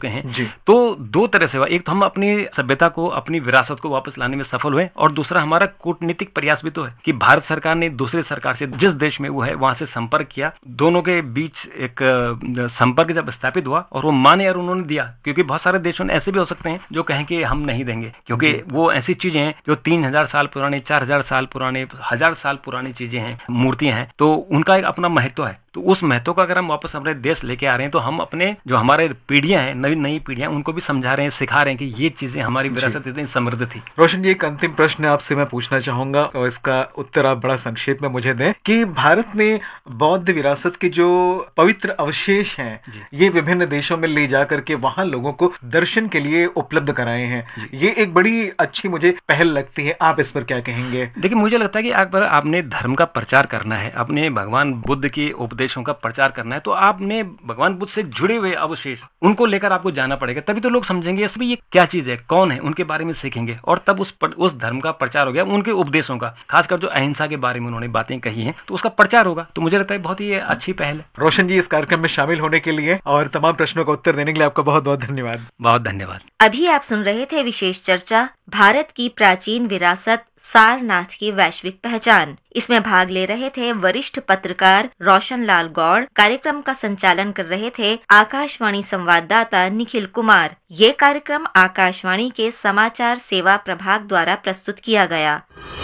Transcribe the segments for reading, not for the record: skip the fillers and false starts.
चुके हैं। तो दो तरह से हुआ, एक तो हम अपनी सभ्यता को, अपनी विरासत को वापस लाने में सफल हुए, और दूसरा हमारा कूटनीतिक प्रयास भी तो है कि भारत सरकार ने दूसरे सरकार से जिस देश में वो है वहां से संपर्क किया, दोनों के बीच एक संपर्क जब स्थापित हुआ और वो माने और उन्होंने दिया, क्योंकि बहुत सारे देशों ऐसे भी हो सकते हैं जो कहें कि हम नहीं देंगे, क्योंकि वो ऐसी चीजें हैं जो 3000 साल पुराने, 4000 साल पुराने, 1000 साल पुरानी चीजें हैं, मूर्तियां हैं, तो उनका एक अपना महत्व है। तो उस महत्व को अगर हम वापस अपने देश लेके आ रहे हैं तो हम अपने जो हमारे पीढ़ियां हैं, नई नई पीढ़ियां, उनको भी समझा रहे हैं, सिखा रहे हैं कि ये चीजें हमारी विरासत इतनी समृद्ध थी। रोशन जी, एक अंतिम प्रश्न आपसे मैं पूछना चाहूंगा और इसका उत्तर आप बड़ा संक्षेप में मुझे दें कि भारत ने बौद्ध विरासत के जो पवित्र अवशेष हैं ये विभिन्न देशों में ले जा करके वहां लोगों को दर्शन के लिए उपलब्ध कराए हैं, ये एक बड़ी अच्छी मुझे पहल लगती है। आप इस पर क्या कहेंगे? देखिए, मुझे लगता है कि अगर आपने धर्म का प्रचार करना है, अपने भगवान बुद्ध के उपदेशों का प्रचार करना है, तो आपने भगवान बुद्ध से जुड़े हुए अवशेष उनको लेकर आपको जाना पड़ेगा, तभी तो लोग समझेंगे इसमें ये क्या चीज है, कौन है, उनके बारे में सीखेंगे, और तब उस धर्म का प्रचार हो गया, उनके उपदेशों का, खासकर जो अहिंसा के बारे में उन्होंने बातें कही हैं, तो उसका प्रचार होगा। तो मुझे लगता है बहुत ही अच्छी पहल है। रोशन जी, इस कार्यक्रम में शामिल होने के लिए और तमाम प्रश्नों का उत्तर देने के लिए आपका बहुत बहुत धन्यवाद। बहुत धन्यवाद। अभी आप सुन रहे थे विशेष चर्चा, भारत की प्राचीन विरासत, सारनाथ की वैश्विक पहचान। इसमें भाग ले रहे थे वरिष्ठ पत्रकार रोशन लाल गौड़। कार्यक्रम का संचालन कर रहे थे आकाशवाणी संवाददाता निखिल कुमार। ये कार्यक्रम आकाशवाणी के समाचार सेवा प्रभाग द्वारा प्रस्तुत किया गया।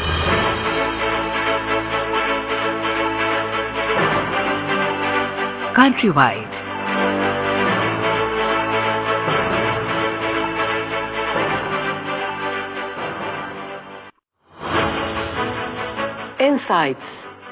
Countrywide. Insights.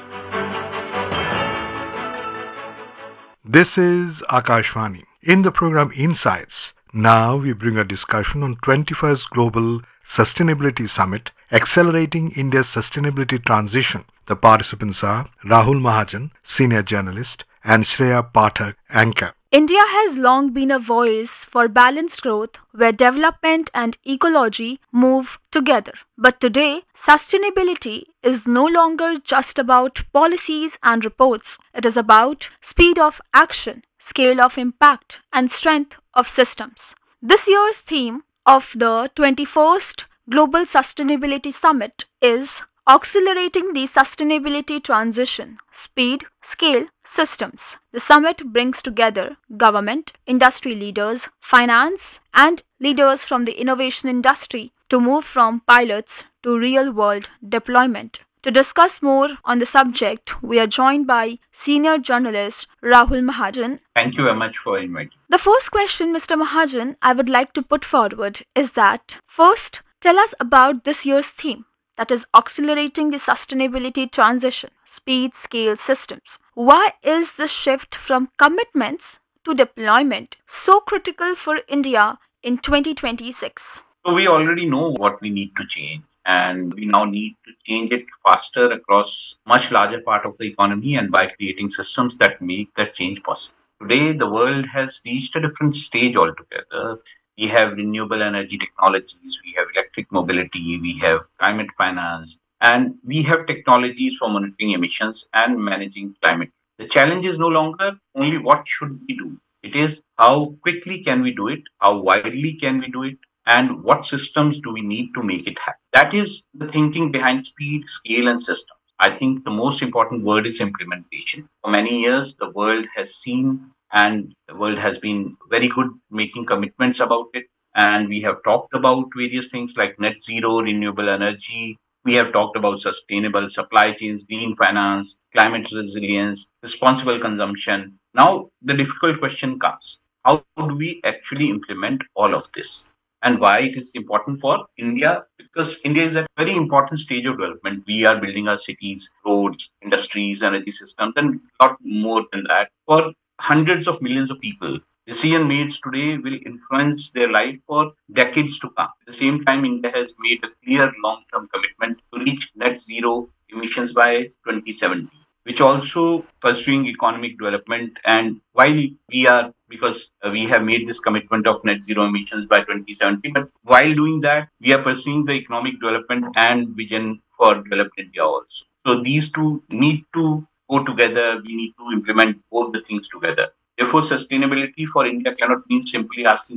This is Akashvani. In the program Insights, now we bring a discussion on 21st Global Sustainability Summit, Accelerating India's Sustainability Transition. The participants are Rahul Mahajan, Senior Journalist, and Shreya Pathak, Anchor. India has long been a voice for balanced growth where development and ecology move together. But today, sustainability is no longer just about policies and reports. It is about speed of action, scale of impact, and strength of systems. This year's theme of the 21st Global Sustainability Summit is Accelerating the Sustainability Transition, Speed, Scale, Systems. The summit brings together government, industry leaders, finance, and leaders from the innovation industry to move from pilots to real-world deployment. To discuss more on the subject, we are joined by senior journalist Rahul Mahajan. Thank you very much for inviting. The first question, Mr. Mahajan, I would like to put forward is that, first, tell us about this year's theme. That is accelerating the sustainability transition, speed, scale, systems. Why is the shift from commitments to deployment so critical for India in 2026? So we already know what we need to change, and we now need to change it faster across much larger part of the economy and by creating systems that make that change possible. Today, the world has reached a different stage altogether. We have renewable energy technologies, we have electric mobility, we have climate finance, and we have technologies for monitoring emissions and managing climate. The challenge is no longer only what should we do. It is how quickly can we do it, how widely can we do it, and what systems do we need to make it happen. That is the thinking behind speed, scale, and system. I think the most important word is implementation. For many years, the world has seen and the world has been very good making commitments about it. And we have talked about various things like net zero, renewable energy. We have talked about sustainable supply chains, green finance, climate resilience, responsible consumption. Now, the difficult question comes. How do we actually implement all of this? And why it is important for India? Because India is at a very important stage of development. We are building our cities, roads, industries, energy systems, and a lot more than that. For hundreds of millions of people, decision made today will influence their life for decades to come. At the same time, India has made a clear long-term commitment to reach net zero emissions by 2070, which also pursuing economic development. And while because we have made this commitment of net zero emissions by 2070, but while doing that, we are pursuing the economic development and vision for developed India also. So these two need to go together. We need to implement both the things together. Therefore, sustainability for India cannot mean simply asking